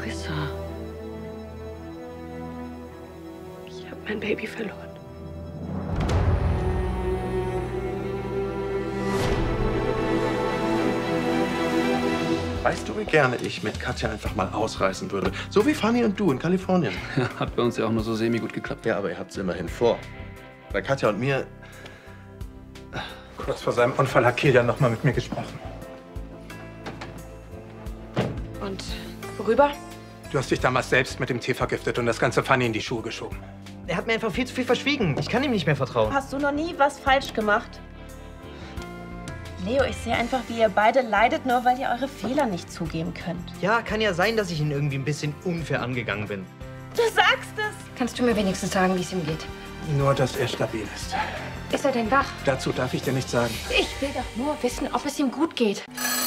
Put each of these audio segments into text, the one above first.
Larissa. Ich habe mein Baby verloren. Weißt du, wie gerne ich mit Katja einfach mal ausreisen würde? So wie Fanny und du in Kalifornien. Ja, hat bei uns ja auch nur so semi-gut geklappt. Ja, aber ihr habt es immerhin vor. Bei Katja und mir... Kurz vor seinem Unfall hat Kilian noch mal mit mir gesprochen. Und worüber? Du hast dich damals selbst mit dem Tee vergiftet und das ganze Fanny in die Schuhe geschoben. Er hat mir einfach viel zu viel verschwiegen. Ich kann ihm nicht mehr vertrauen. Hast du noch nie was falsch gemacht? Leo, ich sehe einfach, wie ihr beide leidet, nur weil ihr eure Fehler nicht zugeben könnt. Ja, kann ja sein, dass ich ihn irgendwie ein bisschen unfair angegangen bin. Du sagst es! Kannst du mir wenigstens sagen, wie es ihm geht? Nur, dass er stabil ist. Ist er denn wach? Dazu darf ich dir nichts sagen. Ich will doch nur wissen, ob es ihm gut geht.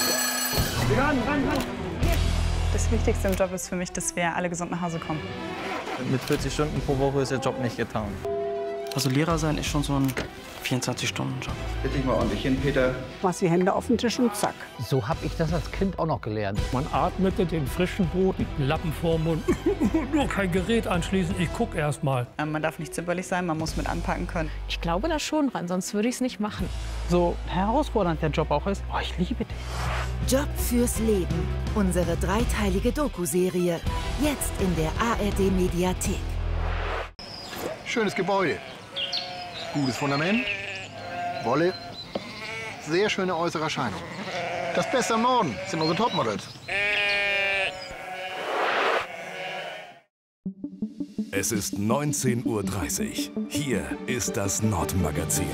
Das Wichtigste im Job ist für mich, dass wir alle gesund nach Hause kommen. Mit 40 Stunden pro Woche ist der Job nicht getan. Also Lehrer sein ist schon so ein 24-Stunden-Job. Bitte dich mal ordentlich hin, Peter. Machst die Hände auf den Tisch und zack. So habe ich das als Kind auch noch gelernt. Man atmete den frischen Boden, Lappen vorm Mund. Nur kein Gerät anschließen, ich gucke erst mal. Man darf nicht zimperlich sein, man muss mit anpacken können. Ich glaube da schon dran, sonst würde ich es nicht machen. So herausfordernd der Job auch ist, ich liebe den. Job fürs Leben. Unsere dreiteilige Doku-Serie. Jetzt in der ARD-Mediathek. Schönes Gebäude. Gutes Fundament. Wolle. Sehr schöne äußere Erscheinung. Das Beste am Norden sind unsere Topmodels. Es ist 19:30 Uhr. Hier ist das Nordmagazin.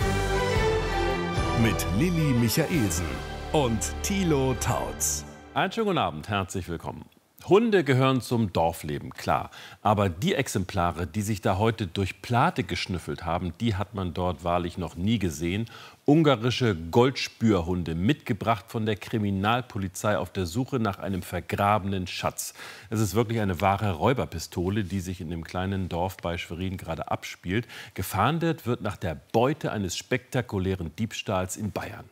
Mit Lilly Michaelsen und Thilo Tautz. Einen schönen guten Abend, herzlich willkommen. Hunde gehören zum Dorfleben, klar. Aber die Exemplare, die sich da heute durch Plate geschnüffelt haben, die hat man dort wahrlich noch nie gesehen. Ungarische Goldspürhunde, mitgebracht von der Kriminalpolizei auf der Suche nach einem vergrabenen Schatz. Es ist wirklich eine wahre Räuberpistole, die sich in dem kleinen Dorf bei Schwerin gerade abspielt. Gefahndet wird nach der Beute eines spektakulären Diebstahls in Bayern.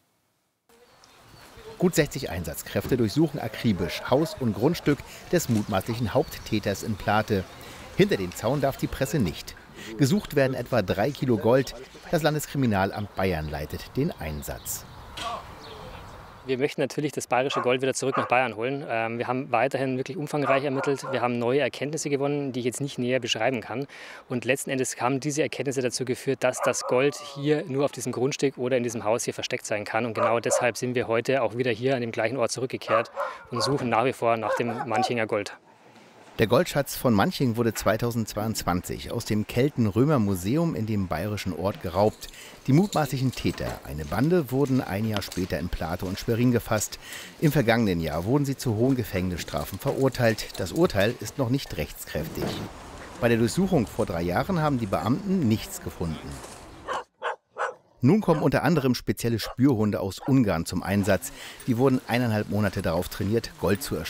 Gut 60 Einsatzkräfte durchsuchen akribisch Haus und Grundstück des mutmaßlichen Haupttäters in Plate. Hinter den Zaun darf die Presse nicht. Gesucht werden etwa 3 Kilo Gold. Das Landeskriminalamt Bayern leitet den Einsatz. Wir möchten natürlich das bayerische Gold wieder zurück nach Bayern holen. Wir haben weiterhin wirklich umfangreich ermittelt. Wir haben neue Erkenntnisse gewonnen, die ich jetzt nicht näher beschreiben kann. Und letzten Endes haben diese Erkenntnisse dazu geführt, dass das Gold hier nur auf diesem Grundstück oder in diesem Haus hier versteckt sein kann. Und genau deshalb sind wir heute auch wieder hier an dem gleichen Ort zurückgekehrt und suchen nach wie vor nach dem Manchinger Gold. Der Goldschatz von Manching wurde 2022 aus dem Kelten-Römer-Museum in dem bayerischen Ort geraubt. Die mutmaßlichen Täter, eine Bande, wurden ein Jahr später in Plate und Schwerin gefasst. Im vergangenen Jahr wurden sie zu hohen Gefängnisstrafen verurteilt. Das Urteil ist noch nicht rechtskräftig. Bei der Durchsuchung vor 3 Jahren haben die Beamten nichts gefunden. Nun kommen unter anderem spezielle Spürhunde aus Ungarn zum Einsatz. Die wurden 1,5 Monate darauf trainiert, Gold zu erschleichen.